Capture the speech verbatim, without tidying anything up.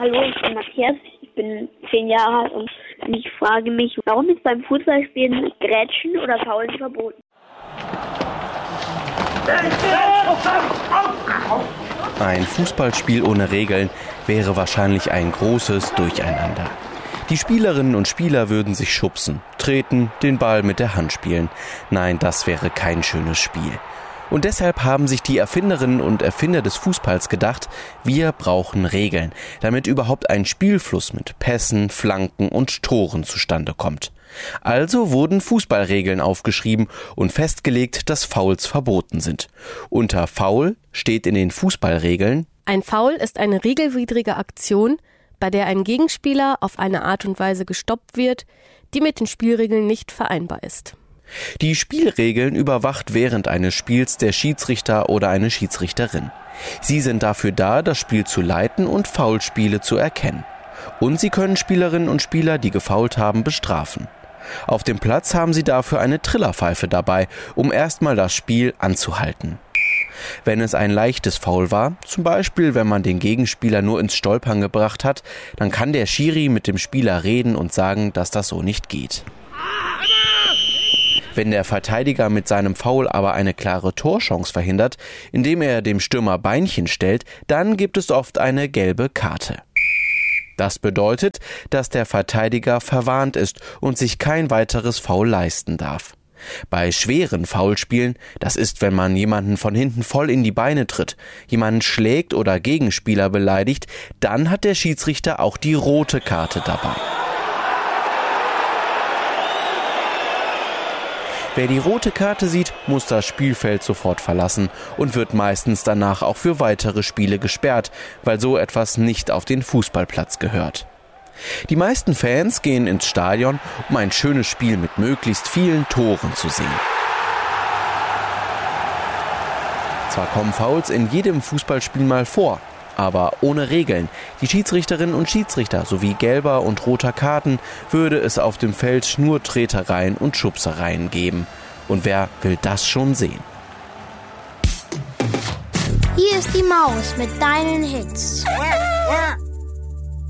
Hallo, ich bin Matthias, ich bin zehn Jahre alt und ich frage mich, warum ist beim Fußballspielen Grätschen oder Faulen verboten? Ein Fußballspiel ohne Regeln wäre wahrscheinlich ein großes Durcheinander. Die Spielerinnen und Spieler würden sich schubsen, treten, den Ball mit der Hand spielen. Nein, das wäre kein schönes Spiel. Und deshalb haben sich die Erfinderinnen und Erfinder des Fußballs gedacht, wir brauchen Regeln, damit überhaupt ein Spielfluss mit Pässen, Flanken und Toren zustande kommt. Also wurden Fußballregeln aufgeschrieben und festgelegt, dass Fouls verboten sind. Unter Foul steht in den Fußballregeln: Ein Foul ist eine regelwidrige Aktion, bei der ein Gegenspieler auf eine Art und Weise gestoppt wird, die mit den Spielregeln nicht vereinbar ist. Die Spielregeln überwacht während eines Spiels der Schiedsrichter oder eine Schiedsrichterin. Sie sind dafür da, das Spiel zu leiten und Foulspiele zu erkennen. Und sie können Spielerinnen und Spieler, die gefoult haben, bestrafen. Auf dem Platz haben sie dafür eine Trillerpfeife dabei, um erstmal das Spiel anzuhalten. Wenn es ein leichtes Foul war, zum Beispiel wenn man den Gegenspieler nur ins Stolpern gebracht hat, dann kann der Schiri mit dem Spieler reden und sagen, dass das so nicht geht. Wenn der Verteidiger mit seinem Foul aber eine klare Torchance verhindert, indem er dem Stürmer Beinchen stellt, dann gibt es oft eine gelbe Karte. Das bedeutet, dass der Verteidiger verwarnt ist und sich kein weiteres Foul leisten darf. Bei schweren Foulspielen, das ist, wenn man jemanden von hinten voll in die Beine tritt, jemanden schlägt oder Gegenspieler beleidigt, dann hat der Schiedsrichter auch die rote Karte dabei. Wer die rote Karte sieht, muss das Spielfeld sofort verlassen und wird meistens danach auch für weitere Spiele gesperrt, weil so etwas nicht auf den Fußballplatz gehört. Die meisten Fans gehen ins Stadion, um ein schönes Spiel mit möglichst vielen Toren zu sehen. Zwar kommen Fouls in jedem Fußballspiel mal vor, aber ohne Regeln. Die Schiedsrichterinnen und Schiedsrichter sowie gelber und roter Karten würde es auf dem Feld nur Tretereien und Schubsereien geben. Und wer will das schon sehen? Hier ist die Maus mit deinen Hits.